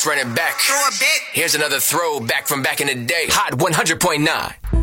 Run it back. Here's another throwback from back in the day. Hot 100.9.